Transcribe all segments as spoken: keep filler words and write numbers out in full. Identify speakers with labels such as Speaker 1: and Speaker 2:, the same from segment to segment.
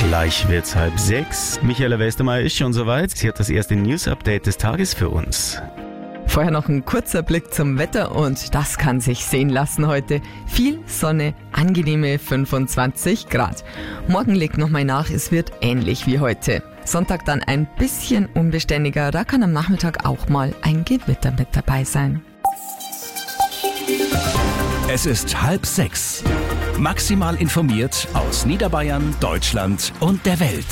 Speaker 1: Gleich wird's halb sechs. Michaela Westermeier ist schon soweit. Sie hat das erste News-Update des Tages für uns.
Speaker 2: Vorher noch ein kurzer Blick zum Wetter und das kann sich sehen lassen heute. Viel Sonne, angenehme fünfundzwanzig Grad. Morgen legt nochmal nach, es wird ähnlich wie heute. Sonntag dann ein bisschen unbeständiger, da kann am Nachmittag auch mal ein Gewitter mit dabei sein.
Speaker 3: Es ist halb sechs. Maximal informiert aus Niederbayern, Deutschland und der Welt.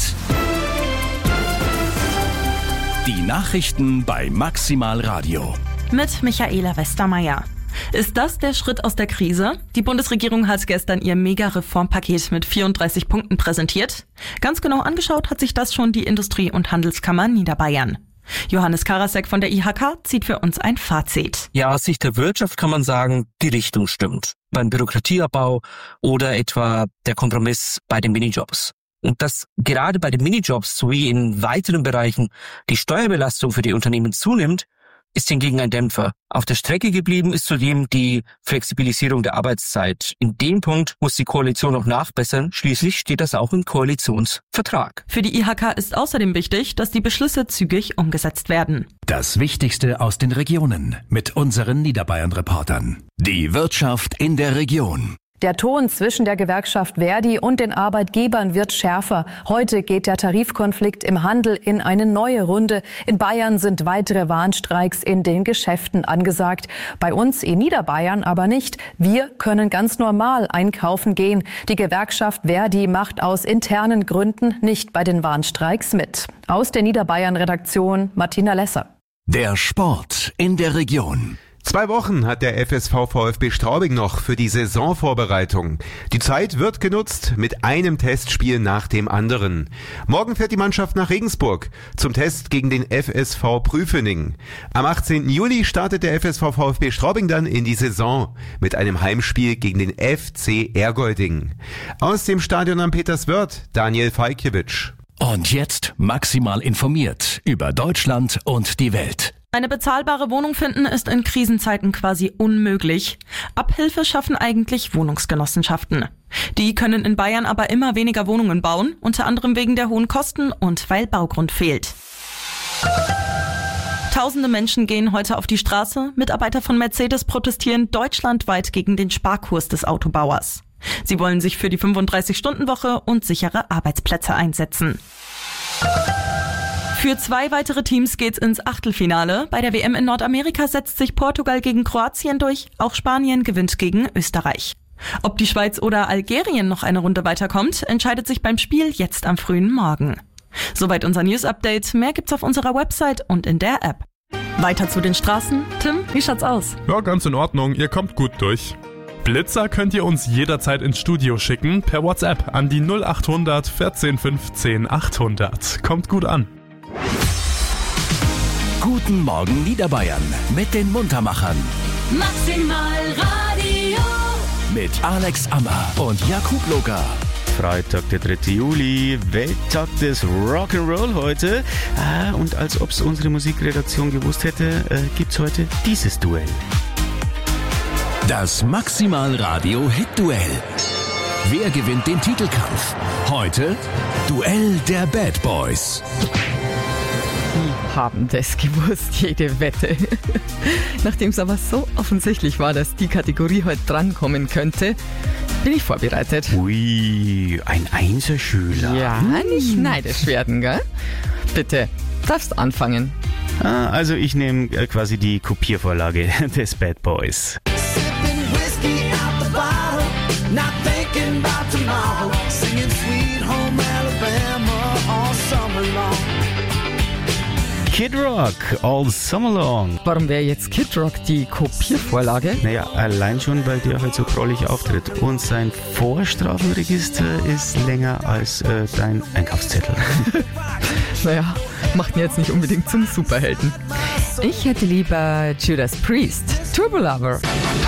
Speaker 3: Die Nachrichten bei Maximal Radio.
Speaker 4: Mit Michaela Westermeier. Ist das der Schritt aus der Krise? Die Bundesregierung hat gestern ihr Mega-Reformpaket mit vierunddreißig Punkten präsentiert. Ganz genau angeschaut hat sich das schon die Industrie- und Handelskammer Niederbayern. Johannes Karasek von der I H K zieht für uns ein Fazit.
Speaker 5: Ja, aus Sicht der Wirtschaft kann man sagen, die Richtung stimmt. Beim Bürokratieabbau oder etwa der Kompromiss bei den Minijobs. Und dass gerade bei den Minijobs sowie in weiteren Bereichen die Steuerbelastung für die Unternehmen zunimmt, ist hingegen ein Dämpfer. Auf der Strecke geblieben ist zudem die Flexibilisierung der Arbeitszeit. In dem Punkt muss die Koalition noch nachbessern. Schließlich steht das auch im Koalitionsvertrag.
Speaker 4: Für die I H K ist außerdem wichtig, dass die Beschlüsse zügig umgesetzt werden.
Speaker 3: Das Wichtigste aus den Regionen mit unseren Niederbayern-Reportern. Die Wirtschaft in der Region.
Speaker 6: Der Ton zwischen der Gewerkschaft Verdi und den Arbeitgebern wird schärfer. Heute geht der Tarifkonflikt im Handel in eine neue Runde. In Bayern sind weitere Warnstreiks in den Geschäften angesagt. Bei uns in Niederbayern aber nicht. Wir können ganz normal einkaufen gehen. Die Gewerkschaft Verdi macht aus internen Gründen nicht bei den Warnstreiks mit. Aus der Niederbayern-Redaktion Martina Lesser.
Speaker 3: Der Sport in der Region.
Speaker 7: Zwei Wochen hat der F S V VfB Straubing noch für die Saisonvorbereitung. Die Zeit wird genutzt mit einem Testspiel nach dem anderen. Morgen fährt die Mannschaft nach Regensburg zum Test gegen den F S V Prüfening. Am achtzehnten Juli startet der F S V VfB Straubing dann in die Saison mit einem Heimspiel gegen den F C Ergolding. Aus dem Stadion am Peterswörth, Daniel Falkiewicz.
Speaker 3: Und jetzt maximal informiert über Deutschland und die Welt.
Speaker 4: Eine bezahlbare Wohnung finden ist in Krisenzeiten quasi unmöglich. Abhilfe schaffen eigentlich Wohnungsgenossenschaften. Die können in Bayern aber immer weniger Wohnungen bauen, unter anderem wegen der hohen Kosten und weil Baugrund fehlt. Tausende Menschen gehen heute auf die Straße. Mitarbeiter von Mercedes protestieren deutschlandweit gegen den Sparkurs des Autobauers. Sie wollen sich für die fünfunddreißig-Stunden-Woche und sichere Arbeitsplätze einsetzen. Für zwei weitere Teams geht's ins Achtelfinale. Bei der W M in Nordamerika setzt sich Portugal gegen Kroatien durch. Auch Spanien gewinnt gegen Österreich. Ob die Schweiz oder Algerien noch eine Runde weiterkommt, entscheidet sich beim Spiel jetzt am frühen Morgen. Soweit unser News-Update. Mehr gibt's auf unserer Website und in der App. Weiter zu den Straßen. Tim, wie schaut's aus?
Speaker 8: Ja, ganz in Ordnung. Ihr kommt gut durch. Blitzer könnt ihr uns jederzeit ins Studio schicken, per WhatsApp an die null achthundert vierzehn fünfzehn achthundert. Kommt gut an.
Speaker 3: Guten Morgen Niederbayern mit den Muntermachern.
Speaker 9: Maximal Radio.
Speaker 3: Mit Alex Ammer und Jakub Loga.
Speaker 1: Freitag, der dritte Juli, Welttag des Rock'n'Roll heute. Ah, und als ob es unsere Musikredaktion gewusst hätte, äh, gibt's heute dieses Duell.
Speaker 3: Das Maximal Radio Hit Duell. Wer gewinnt den Titelkampf? Heute Duell der Bad Boys.
Speaker 2: Die haben das gewusst, jede Wette. Nachdem es aber so offensichtlich war, dass die Kategorie heute drankommen könnte, bin ich vorbereitet.
Speaker 1: Ui, ein Einserschüler.
Speaker 2: Ja, nicht neidisch werden, gell? Bitte, darfst anfangen.
Speaker 1: Ah, also ich nehme äh, quasi die Kopiervorlage des Bad Boys. Kid Rock, All Summer Long.
Speaker 2: Warum wäre jetzt Kid Rock die Kopiervorlage?
Speaker 1: Naja, allein schon, weil der halt so prollig auftritt. Und sein Vorstrafenregister ist länger als äh, dein Einkaufszettel.
Speaker 2: Naja, macht ihn jetzt nicht unbedingt zum Superhelden. Ich hätte lieber Judas Priest, Turbo Lover.